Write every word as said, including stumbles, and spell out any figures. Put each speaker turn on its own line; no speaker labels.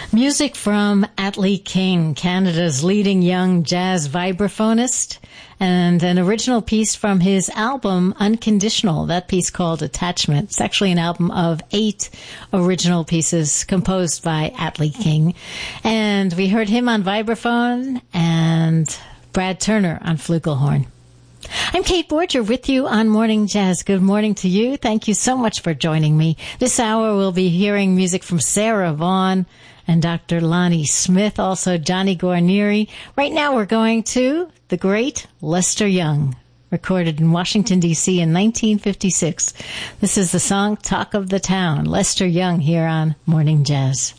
Music from Atlee King, Canada's leading young jazz vibraphonist, and an original piece from his album Unconditional, that piece called Attachment. It's actually an album of eight original pieces composed by Atlee King. And we heard him on vibraphone and Brad Turner on flugelhorn. I'm Kate Borger with you on Morning Jazz. Good morning to you. Thank you so much for joining me. This hour we'll be hearing music from Sarah Vaughan and Doctor Lonnie Smith, also Johnny Guarnieri. Right now we're going to the great Lester Young, recorded in Washington, D C in nineteen fifty-six. This is the song Talk of the Town. Lester Young here on Morning Jazz.